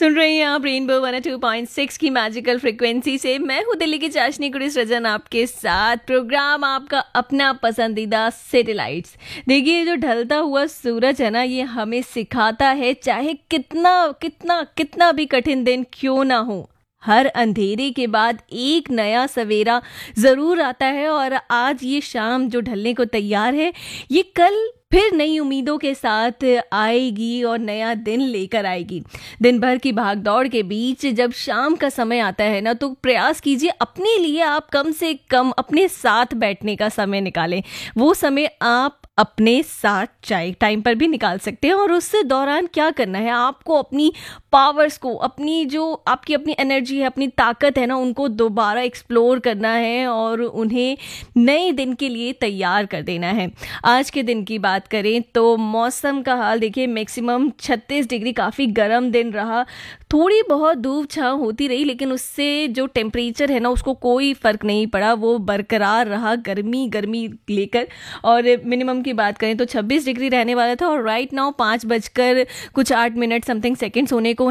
सुन रही हैं आप रेनबो 102.6 की मैजिकल फ्रिक्वेंसी से। मैं हूँ दिल्ली की चाशनी कुड़ी सृजन आपके साथ। प्रोग्राम आपका अपना पसंदीदा सैटेलाइट्स। देखिए, जो ढलता हुआ सूरज है ना, ये हमें सिखाता है चाहे कितना कितना कितना भी कठिन दिन क्यों ना हो, हर अंधेरे के बाद एक नया सवेरा जरूर आता है। और आज ये शाम जो ढलने को तैयार है, ये कल फिर नई उम्मीदों के साथ आएगी और नया दिन लेकर आएगी। दिन भर की भागदौड़ के बीच जब शाम का समय आता है ना, तो प्रयास कीजिए अपने लिए आप कम से कम अपने साथ बैठने का समय निकालें। वो समय आप अपने साथ चाय टाइम पर भी निकाल सकते हैं। और उससे दौरान क्या करना है, आपको अपनी पावर्स को, अपनी जो आपकी अपनी एनर्जी है, अपनी ताकत है ना, उनको दोबारा एक्सप्लोर करना है और उन्हें नए दिन के लिए तैयार कर देना है। आज के दिन की बात करें तो मौसम का हाल देखिए, मैक्सिमम 36 डिग्री, काफ़ी गर्म दिन रहा। थोड़ी बहुत धूप छांव होती रही, लेकिन उससे जो टेम्परेचर है ना, उसको कोई फ़र्क नहीं पड़ा, वो बरकरार रहा गर्मी गर्मी लेकर। और मिनिमम की बात करें तो 26 डिग्री रहने वाला था। और राइट नाउ 5 बजकर कुछ 8 मिनट समथिंग सेकेंड्स होने को